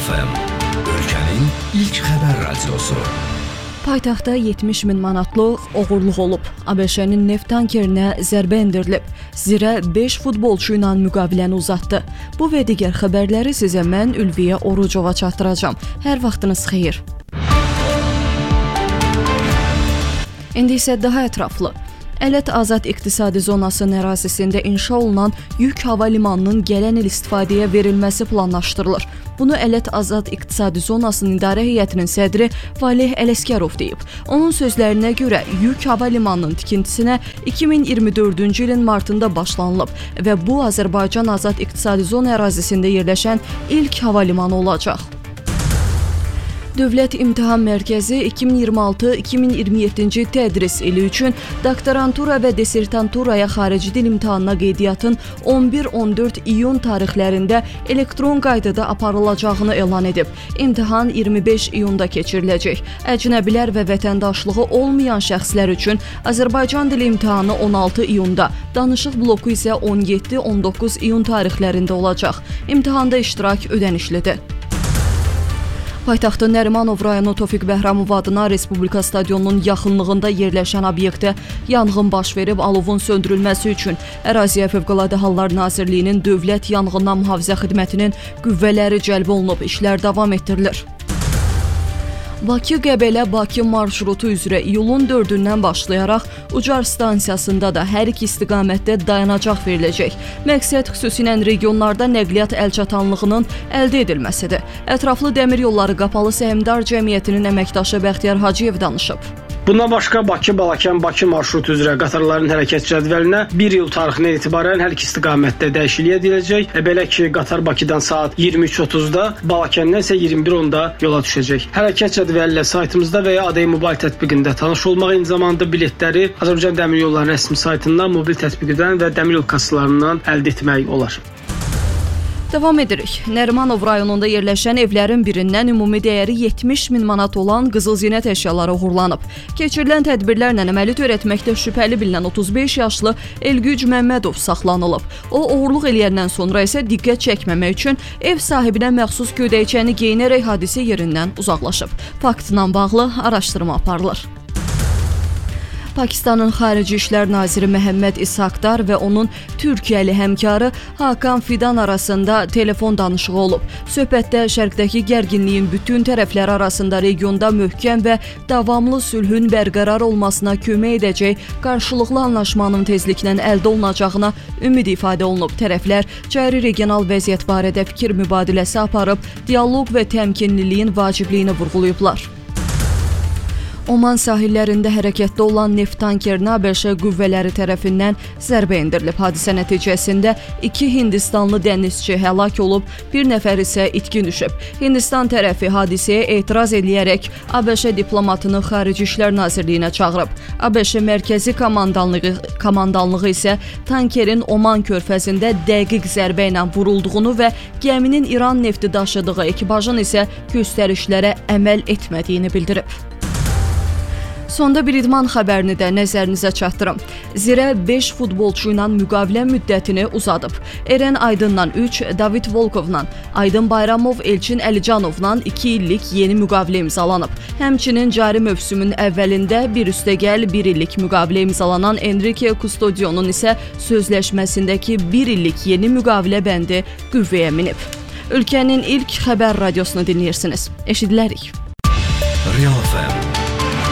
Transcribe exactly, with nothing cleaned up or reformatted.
F M, ölkənin ilk xəbər radiosu. Paytaxtda yetmiş min manatlıq oğurluq olub. ABŞ-nin neft tankerinə zərbə endirilib. Zirə beş futbolçu ilə müqaviləni uzatdı. Bu və digər xəbərləri sizə mən Ülviyə Orucova çatdıracağam. Hər vaxtınız xeyir. İndi isə daha ətraflı. Ələt Azad İqtisadi Zonasının ərazisində inşa olunan yük hava limanının gələn il istifadəyə verilməsi planlaşdırılır. Bunu Ələt Azad İqtisadi Zonasının İdarə Heyətinin sədri Valeh Ələsgərov deyib. Onun sözlərinə görə yük hava limanının tikintisinə iki min iyirmi dördüncü ilin martında başlanılıb və bu Azərbaycan Azad İqtisadi Zona ərazisində yerləşən ilk hava limanı olacaq. Dövlət İmtahan Mərkəzi iki min iyirmi altı iki min iyirmi yeddinci tədris ili üçün doktorantura və desertanturaya xarici dil imtahanına qeydiyyatın on bir on dörd iyun tarixlərində elektron qaydada aparılacağını elan edib. İmtahan iyirmi beş iyunda keçiriləcək. Əcnəbilər və vətəndaşlığı olmayan şəxslər üçün Azərbaycan dili imtahanı on altı iyunda, danışıq bloku isə on yeddi on doqquz iyun tarixlərində olacaq. İmtahanda iştirak ödənişlidir. Paytaxtın Nərimanov rayonu Tofiq Bəhramov adına Respublika stadionunun yaxınlığında yerləşən obyektdə yanğın baş verib, alovun söndürülməsi üçün Əraziyə Fövqəladə Hallar Nazirliyinin Dövlət Yanğından Mühafizə Xidmətinin qüvvələri cəlb olunub, işlər davam etdirilir. Bakı-Qəbələ-Bakı marşrutu üzrə iyulun dördündən başlayaraq Ucar stansiyasında da hər iki istiqamətdə dayanacaq veriləcək. Məqsəd xüsusilə regionlarda nəqliyyat əlçatanlığının əldə edilməsidir. Ətraflı Dəmir Yolları Qapalı Səhmdar Cəmiyyətinin əməkdaşı Bəxtiyar Hacıyev danışıb. Bundan başqa Bakı-Balakən-Bakı marşrutu üzrə qatarların hərəkət cədvəlinə bir iyul tarixindən etibarən hər iki istiqamətdə dəyişiklik ediləcək. Belə ki, qatar Bakıdan saat iyirmi üç otuzda, Balakəndən isə iyirmi bir onda yola düşəcək. Hərəkət cədvəli ilə saytımızda və ya A D Mobile tətbiqində tanış olmaq, eyni zamanda biletləri Azərbaycan Dəmir Yollarının rəsmi saytından, mobil tətbiqindən və dəmir yol kassalarından əldə etmək olar. Davam edirik. Nərimanov rayonunda yerləşən evlərin birindən ümumi dəyəri yetmiş min manat olan qızıl zinət əşyaları uğurlanıb. Keçirilən tədbirlərlə əməli törətməkdə şübhəli bilinən otuz beş yaşlı Elgüc Məmmədov saxlanılıb. O, uğurluq eləyəndən sonra isə diqqət çəkməmək üçün ev sahibinə məxsus gödəkçəni geyinərək hadisə yerindən uzaqlaşıb. Faktla bağlı araşdırma aparılır. Pakistanın Xarici İşlər Naziri Məhəmməd İshaqdar və onun Türkiyəli həmkarı Hakan Fidan arasında telefon danışığı olub. Söhbətdə şərqdəki gərginliyin bütün tərəflər arasında regionda möhkəm və davamlı sülhün bərqərar olmasına kömək edəcək qarşılıqlı anlaşmanın tezliklə əldə olunacağına ümid ifadə olunub. Tərəflər cari regional vəziyyət barədə fikir mübadiləsi aparıb, dialoq və təmkinliliyin vacibliyini vurğulayıblar. Oman sahillərində hərəkətdə olan neft tankerinə ABŞ qüvvələri tərəfindən zərbə endirilib. Hadisə nəticəsində iki Hindistanlı dənizçi həlak olub, bir nəfər isə itkin düşüb. Hindistan tərəfi hadisəyə etiraz edərək ABŞ diplomatını Xarici İşlər Nazirliyinə çağırıb. ABŞ mərkəzi komandanlığı, komandanlığı isə tankerin Oman körfəzində dəqiq zərbə ilə vurulduğunu və gəminin İran nefti daşıdığı ekipajın isə göstərişlərə əməl etmədiyini bildirib. Sonda bir idman xəbərini də nəzərinizə çatdırım. Zirə beş futbolçu ilə müqavilə müddətini uzadıb. Eren Aydınla üç, David Volkovla, Aydın Bayramov, Elçin Əlicanovla iki illik yeni müqavilə imzalanıb. Həmçinin cari mövsümün əvvəlində bir üstəgəl bir illik müqavilə imzalanan Enrique Custodio'nun isə sözləşməsindəki bir illik yeni müqavilə bəndi qüvvəyə minib. Ölkənin ilk xəbər radiosunu dinləyirsiniz. Eşidilərik. Real F M